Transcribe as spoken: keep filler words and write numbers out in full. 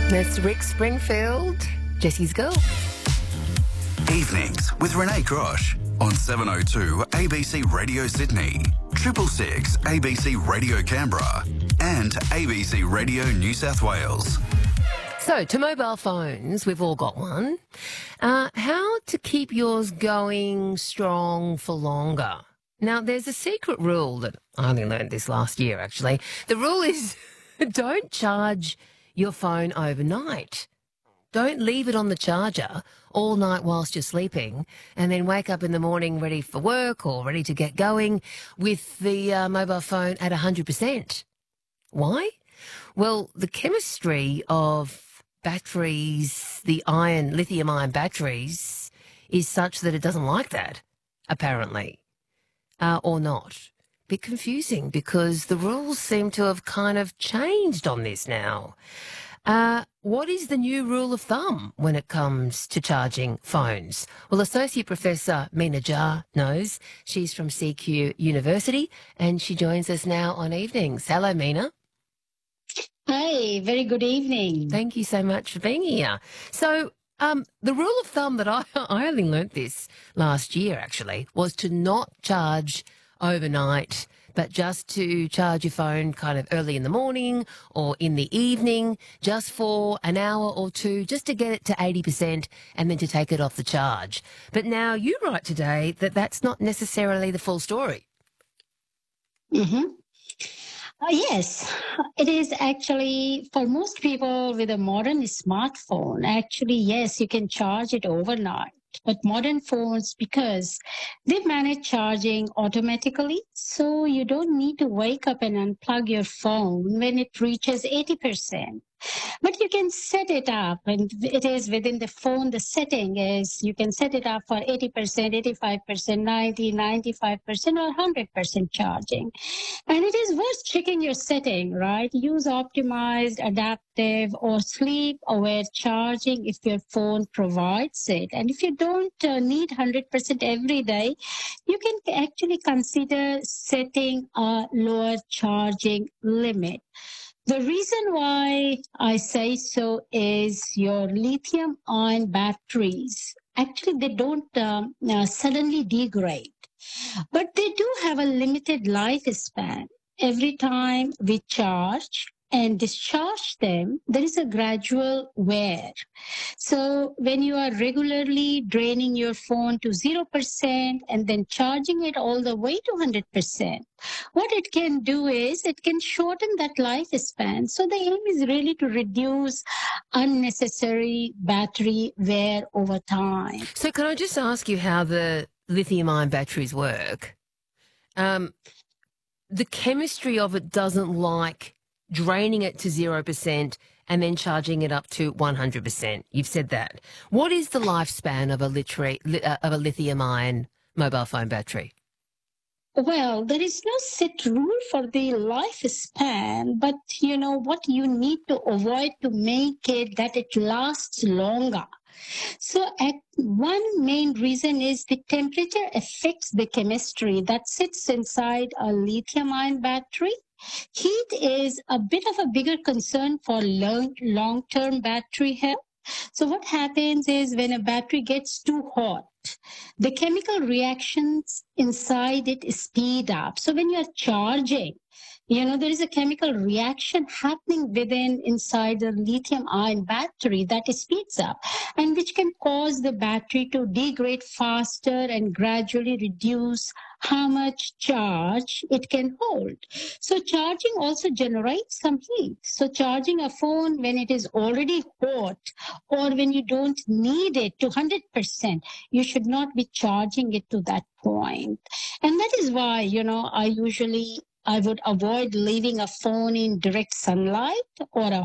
That's Rick Springfield, Jesse's Girl. Evenings with Renee Grosh on seven oh two A B C Radio Sydney, Triple Six A B C Radio Canberra and A B C Radio New South Wales. So, to mobile phones, we've all got one. Uh, how to keep yours going strong for longer? Now, there's a secret rule that I only learned this last year, actually. The rule is don't charge your phone overnight. Don't leave it on the charger all night whilst you're sleeping and then wake up in the morning ready for work or ready to get going with the uh, mobile phone at one hundred percent. Why? Well, the chemistry of batteries, the iron, lithium-ion batteries, is such that it doesn't like that, apparently, uh, or not. Bit confusing because the rules seem to have kind of changed on this now. Uh, what is the new rule of thumb when it comes to charging phones? Well, Associate Professor Meena Jha knows. She's from C Q University and she joins us now on Evenings. Hello, Meena. Hi, very good evening. Thank you so much for being here. So um, the rule of thumb that I, I only learnt this last year, actually, was to not charge overnight, but just to charge your phone kind of early in the morning or in the evening, just for an hour or two, just to get it to eighty percent and then to take it off the charge. But now you write today that that's not necessarily the full story. Mm-hmm. Uh, yes, it is actually, for most people with a modern smartphone, actually, yes, you can charge it overnight. But modern phones, because they manage charging automatically, so you don't need to wake up and unplug your phone when it reaches eighty percent. But you can set it up, and it is within the phone. The setting is you can set it up for eighty percent, eighty-five percent, ninety, ninety-five percent, or one hundred percent charging. And it is worth checking your setting, right? Use optimized, adaptive, or sleep-aware charging if your phone provides it. And if you don't uh, need one hundred percent every day, you can actually consider setting a lower charging limit. The reason why I say so is your lithium ion batteries, actually, they don't um, uh, suddenly degrade, but they do have a limited lifespan. Every time we charge and discharge them, there is a gradual wear. So when you are regularly draining your phone to zero percent and then charging it all the way to one hundred percent, what it can do is it can shorten that lifespan. So the aim is really to reduce unnecessary battery wear over time. So can I just ask you how the lithium-ion batteries work? Um, the chemistry of it doesn't like draining it to zero percent and then charging it up to one hundred percent. You've said that. What is the lifespan of a, litri- uh, of a lithium-ion mobile phone battery? Well, there is no set rule for the lifespan, but you know what you need to avoid to make it that it lasts longer. So at one main reason is the temperature affects the chemistry that sits inside a lithium-ion battery. Heat is a bit of a bigger concern for long, long-term battery health. So what happens is when a battery gets too hot, the chemical reactions inside it speed up. So when you are charging, you know, there is a chemical reaction happening within inside the lithium ion battery that speeds up and which can cause the battery to degrade faster and gradually reduce how much charge it can hold. So charging also generates some heat. So charging a phone when it is already hot or when you don't need it to one hundred percent, you should not be charging it to that point. And that is why, you know, I usually I would avoid leaving a phone in direct sunlight or a